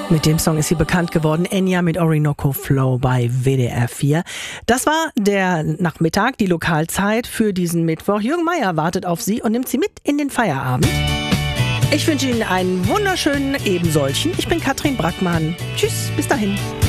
Mit dem Song ist sie bekannt geworden. Enya mit Orinoco Flow bei WDR 4. Das war der Nachmittag, die Lokalzeit für diesen Mittwoch. Jürgen Meier wartet auf Sie und nimmt Sie mit in den Feierabend. Ich wünsche Ihnen einen wunderschönen Ebensolchen. Ich bin Katrin Brackmann. Tschüss, bis dahin.